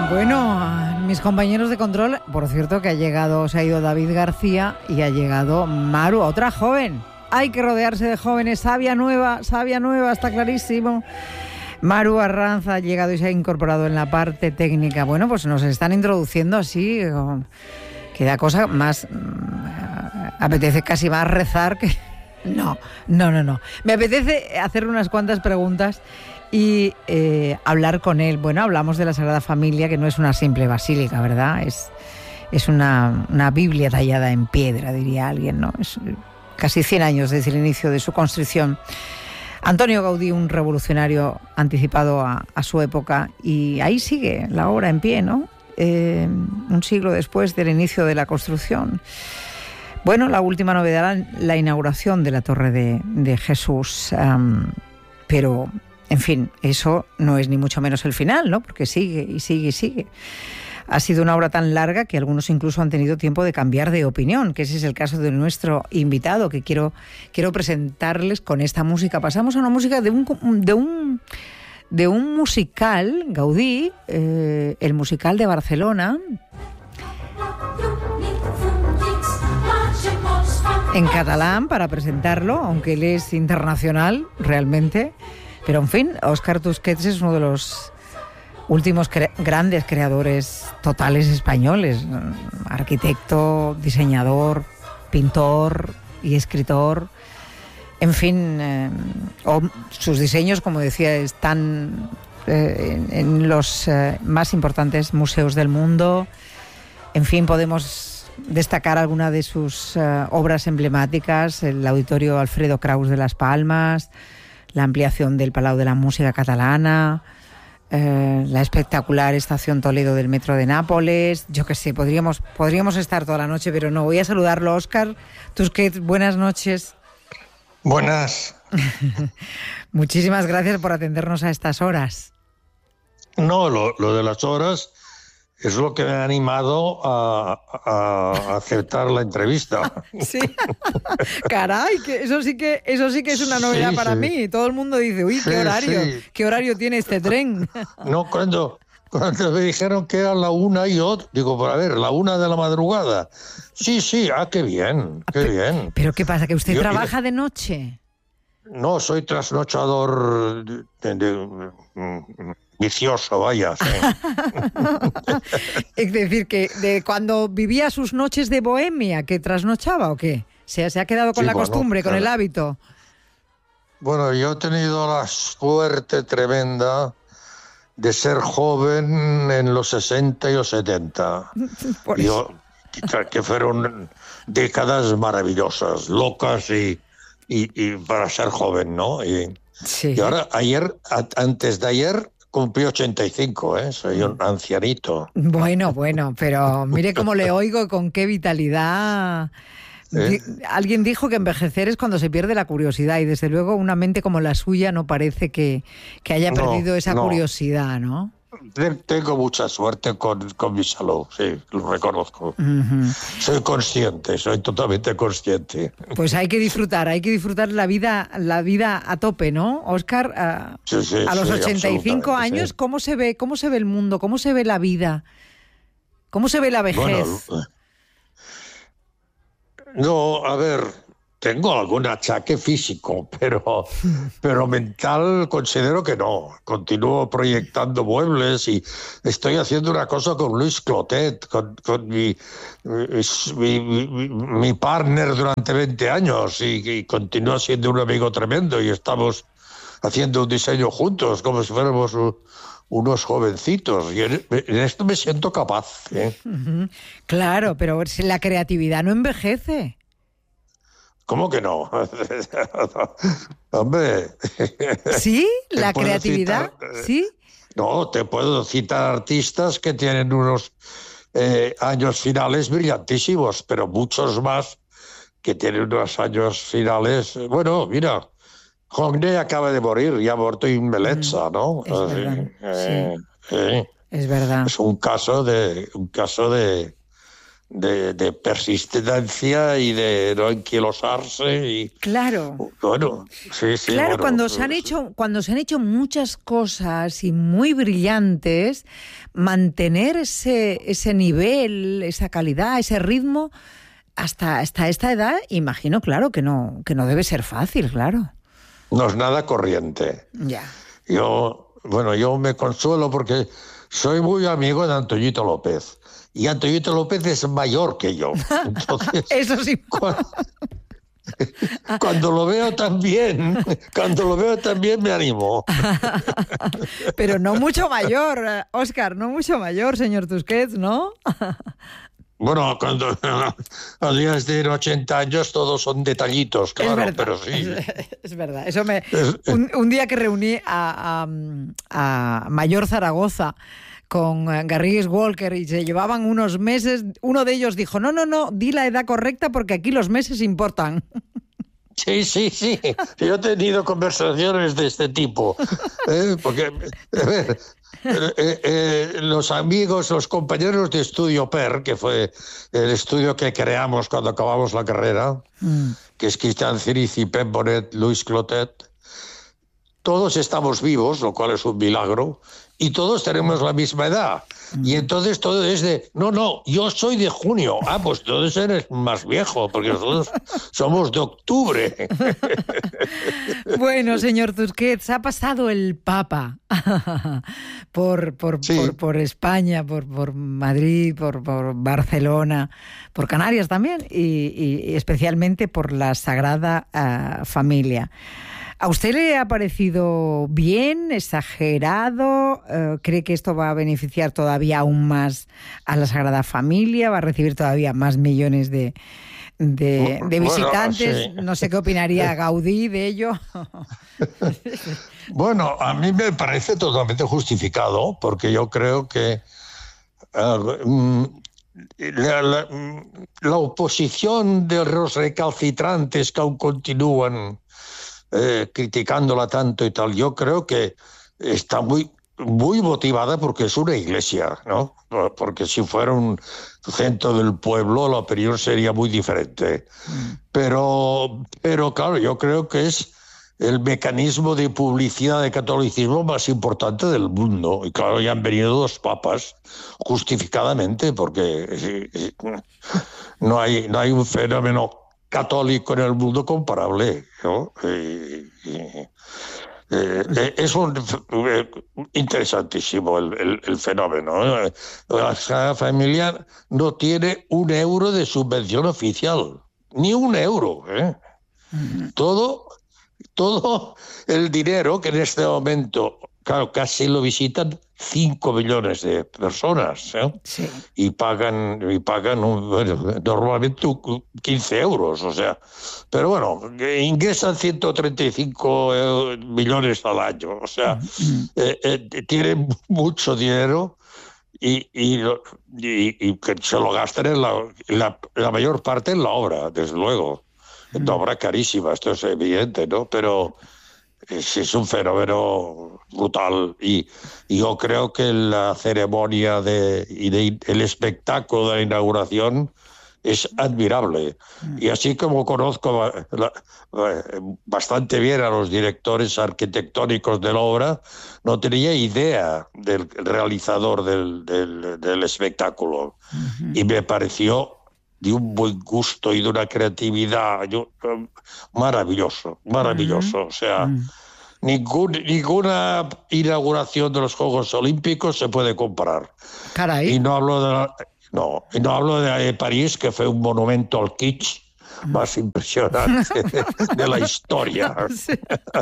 Bueno, mis compañeros de control, por cierto, que ha llegado, se ha ido David García y ha llegado Maru, otra joven. Hay que rodearse de jóvenes, sabia nueva, está clarísimo. Maru Arranz ha llegado y se ha incorporado en la parte técnica. Bueno, pues nos están introduciendo así, que da cosa más... apetece casi más rezar que... No. Me apetece hacer unas cuantas preguntas y hablar con él. Bueno, hablamos de la Sagrada Familia, que no es una simple basílica, ¿verdad? Es una Biblia tallada en piedra, diría alguien, ¿no? Es casi 100 años desde el inicio de su construcción. Antonio Gaudí, un revolucionario anticipado a su época, y ahí sigue la obra en pie, ¿no? Un siglo después del inicio de la construcción. Bueno, la última novedad, la inauguración de la Torre de Jesús, pero, en fin, eso no es ni mucho menos el final, ¿no? Porque sigue y sigue y sigue. Ha sido una obra tan larga que algunos incluso han tenido tiempo de cambiar de opinión, que ese es el caso de nuestro invitado, que quiero presentarles con esta música. Pasamos a una música de un musical, Gaudí, el musical de Barcelona, en catalán, para presentarlo, aunque él es internacional realmente. Pero en fin, Óscar Tusquets es uno de los últimos grandes creadores totales españoles, arquitecto, diseñador, pintor y escritor. En fin, sus diseños, como decía, están en los más importantes museos del mundo. En fin, podemos destacar alguna de sus obras emblemáticas: el Auditorio Alfredo Kraus de Las Palmas, la ampliación del Palau de la Música Catalana, la espectacular Estación Toledo del Metro de Nápoles. Yo qué sé, podríamos estar toda la noche, pero no. Voy a saludarlo. Óscar Tusquets, buenas noches. Buenas. Muchísimas gracias por atendernos a estas horas. No, lo de las horas es lo que me ha animado a aceptar la entrevista. Sí. Caray, que eso sí que es una novedad para mí. Todo el mundo dice, uy, qué horario tiene este tren. No, cuando me dijeron que era la 1 y yo digo, pues a ver, la 1 de la madrugada. Sí, qué bien, qué bien. Pero ¿qué pasa? ¿Que usted trabaja de noche? No, soy trasnochador vicioso, vaya. Sí. Es decir, que de cuando vivía sus noches de bohemia, ¿que trasnochaba o qué? ¿Se ha quedado con la costumbre, con el hábito? Bueno, yo he tenido la suerte tremenda de ser joven en los 60 y los 70. Que fueron décadas maravillosas, locas y para ser joven, ¿no? Sí. Y ahora, antes de ayer, cumplí 85, soy un ancianito. Bueno, pero mire cómo le oigo, con qué vitalidad. Alguien dijo que envejecer es cuando se pierde la curiosidad, y desde luego una mente como la suya no parece que haya perdido esa curiosidad, ¿no? Tengo mucha suerte con mi salud, sí, lo reconozco. Uh-huh. Soy totalmente consciente. Pues hay que disfrutar la vida a tope, ¿no, Óscar? Sí, a los 85 años, sí. ¿Cómo se ve el mundo? ¿Cómo se ve la vida? ¿Cómo se ve la vejez? Bueno, no, a ver, tengo algún achaque físico, pero mental considero que no. Continúo proyectando muebles y estoy haciendo una cosa con Luis Clotet, con mi partner durante 20 años, y continúa siendo un amigo tremendo, y estamos haciendo un diseño juntos como si fuéramos unos jovencitos, y en esto me siento capaz. Uh-huh. Claro, pero la creatividad no envejece. ¿Cómo que no? Hombre. ¿Sí? ¿La creatividad? ¿Sí? No, te puedo citar artistas que tienen unos años finales brillantísimos, pero muchos más que tienen unos años finales... Bueno, mira, Hogne acaba de morir y ha muerto en Bellezza, ¿no? Es verdad. Sí. Es verdad. Es un caso de de persistencia y de no enquilosarse. Y, claro. Bueno, sí. Claro, bueno, cuando se han hecho muchas cosas y muy brillantes, mantener ese nivel, esa calidad, ese ritmo, hasta esta edad, imagino, claro, que no debe ser fácil, claro. No es nada corriente. Ya. Yo me consuelo porque soy muy amigo de Antoñito López. Y Antoñito López es mayor que yo. Entonces, eso sí. Cuando lo veo también me animo. Pero no mucho mayor, Óscar, no mucho mayor, señor Tusquets, ¿no? Bueno, cuando días de 80 años todos son detallitos, claro, verdad, pero sí. Es verdad. Eso un día que reuní a Mayor Zaragoza con Garrigues Walker y se llevaban unos meses, uno de ellos dijo, no, di la edad correcta porque aquí los meses importan. Sí. Yo he tenido conversaciones de este tipo. Porque, a ver, los amigos, los compañeros de estudio PER, que fue el estudio que creamos cuando acabamos la carrera, que es Cristian Cirici, Pep Bonet, Luis Clotet, todos estamos vivos, lo cual es un milagro, y todos tenemos la misma edad. Y entonces todo es de, no, yo soy de junio. Pues entonces eres más viejo, porque nosotros somos de octubre. Bueno, señor Tusquets, ha pasado el Papa por España, por Madrid, por Barcelona, por Canarias también, y especialmente por la Sagrada Familia. ¿A usted le ha parecido bien, exagerado? ¿Cree que esto va a beneficiar todavía aún más a la Sagrada Familia? ¿Va a recibir todavía más millones de visitantes? Bueno, sí. No sé qué opinaría Gaudí de ello. Bueno, a mí me parece totalmente justificado, porque yo creo que la oposición de los recalcitrantes que aún continúan criticándola tanto y tal, yo creo que está muy motivada porque es una iglesia, ¿no? Porque si fuera un centro del pueblo la opinión sería muy diferente. Pero claro, yo creo que es el mecanismo de publicidad de catolicismo más importante del mundo. Y claro, ya han venido dos papas justificadamente, porque no hay un fenómeno católico en el mundo comparable, ¿no? Es interesantísimo el fenómeno. La Sagrada Familia no tiene un euro de subvención oficial, ni un euro. Todo el dinero que en este momento, claro, casi lo visitan 5 millones de personas, Sí. y pagan normalmente 15 euros, o sea, pero bueno, ingresan 135 millones al año, o sea, tienen mucho dinero y que se lo gastan en la mayor parte en la obra, desde luego. Una obra carísima, esto es evidente, ¿no? Pero es un fenómeno brutal y yo creo que la ceremonia el espectáculo de la inauguración es admirable. Y así como conozco bastante bien a los directores arquitectónicos de la obra, no tenía idea del realizador del espectáculo. Y me pareció de un buen gusto y de una creatividad maravilloso. O sea, ninguna inauguración de los Juegos Olímpicos se puede comparar. Caray. Y no hablo de París, que fue un monumento al kitsch más impresionante de la historia. Sí.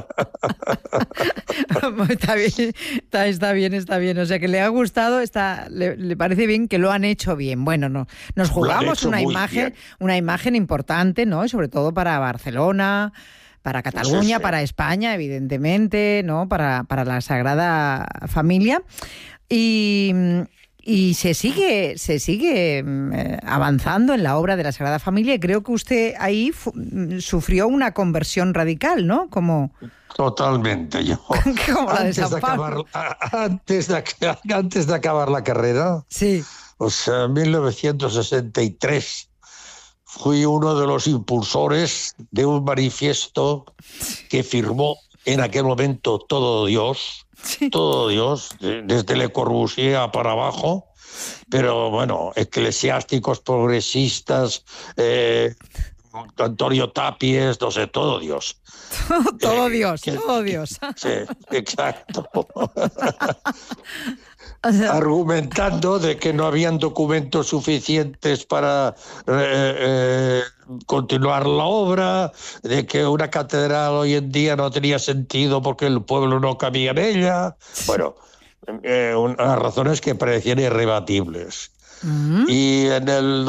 Está bien. O sea, que le ha gustado, le parece bien, que lo han hecho bien. Bueno, nos jugamos una imagen importante, ¿no? Y sobre todo para Barcelona, para Cataluña, para España, evidentemente, ¿no? Para la Sagrada Familia. Y se sigue avanzando en la obra de la Sagrada Familia, y creo que usted ahí sufrió una conversión radical, ¿no? Totalmente. Yo como la de San Pablo. Antes de acabar la carrera, sí, O sea, en 1963 fui uno de los impulsores de un manifiesto que firmó en aquel momento todo Dios, desde Le Corbusier para abajo, pero bueno, eclesiásticos, progresistas, Antonio Tapies, no sé, todo Dios. Todo Dios. Sí, exacto. Argumentando de que no habían documentos suficientes para continuar la obra, de que una catedral hoy en día no tenía sentido porque el pueblo no cabía en ella. Bueno, unas razones que parecían irrebatibles. Y en el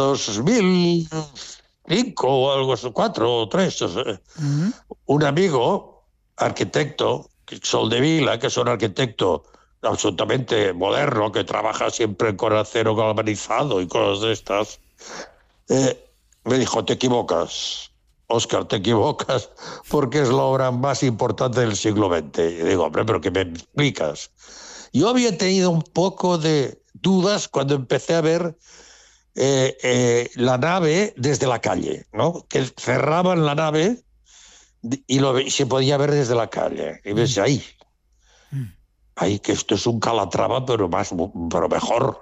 2005 o algo así, 4 o 3, un amigo, arquitecto, Soldevila, que es un arquitecto absolutamente moderno, que trabaja siempre con acero galvanizado y cosas de estas, me dijo: te equivocas, Óscar, te equivocas, porque es la obra más importante del siglo XX. Y digo: hombre, ¿pero qué me explicas? Yo había tenido un poco de dudas cuando empecé a ver la nave desde la calle, ¿no? Que cerraban la nave y se podía ver desde la calle. Y ves ahí, que esto es un Calatrava, pero mejor.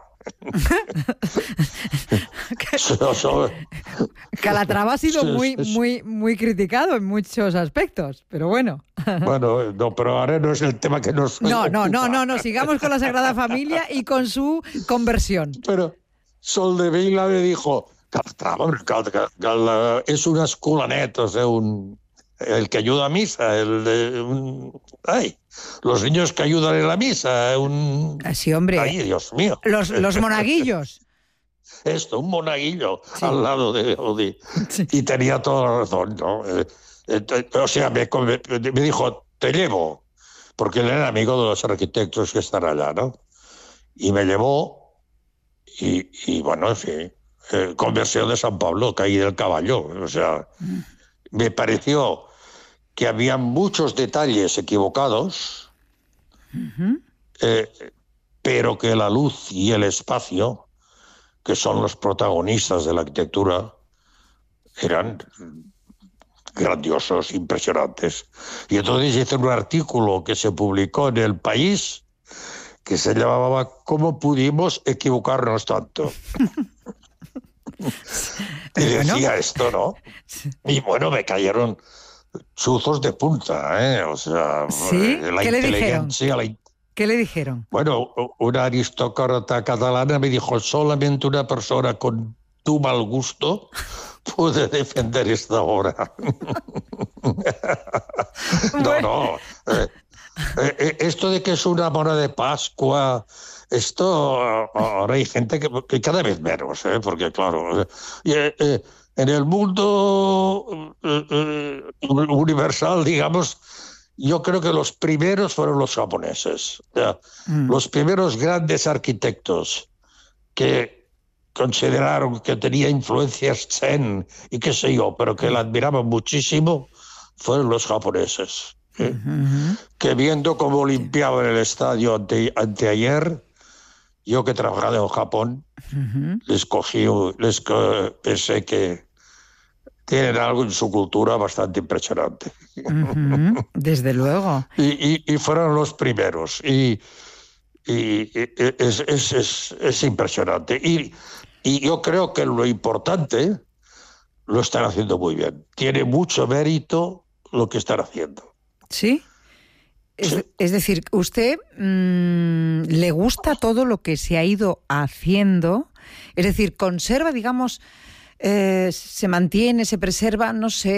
Calatrava ha sido muy criticado en muchos aspectos, pero bueno. Bueno, no, pero ahora no es el tema que nos ocupa. No, sigamos con la Sagrada Familia y con su conversión. Pero Soldevila me dijo: Calatrava es una escolanet, o sea, el que ayuda a misa, los niños que ayudan en la misa, sí, hombre. Ay, Dios mío. Los monaguillos. Esto, un monaguillo al lado de Gaudí. Sí. Y tenía toda la razón, ¿no? O sea, me dijo: te llevo, porque él era amigo de los arquitectos que están allá, ¿no? Y me llevó, y bueno, en fin, conversión de San Pablo, caí del caballo. O sea, me pareció que había muchos detalles equivocados, pero que la luz y el espacio, que son los protagonistas de la arquitectura, eran grandiosos, impresionantes. Y entonces hice un artículo que se publicó en El País, que se llamaba ¿Cómo pudimos equivocarnos tanto? Y decía esto, ¿no? Y bueno, me cayeron chuzos de punta, ¿eh? O sea, ¿sí? La inteligencia... ¿Qué le dijeron? Bueno, una aristócrata catalana me dijo: solamente una persona con tu mal gusto puede defender esta obra. No. Esto de que es una mona de Pascua, esto ahora hay gente que cada vez menos, porque claro, en el mundo universal, digamos, yo creo que los primeros fueron los japoneses. Los primeros grandes arquitectos que consideraron que tenía influencias zen y qué sé yo, pero que la admiraban muchísimo, fueron los japoneses. Que viendo cómo limpiaban el estadio anteayer, yo que trabajaba en Japón, pensé que tienen algo en su cultura bastante impresionante. Desde luego. Y fueron los primeros. Y es impresionante. Y yo creo que lo importante lo están haciendo muy bien. Tiene mucho mérito lo que están haciendo. ¿Sí? Es decir, ¿usted le gusta todo lo que se ha ido haciendo? Es decir, conserva, digamos, se mantiene, se preserva, no sé,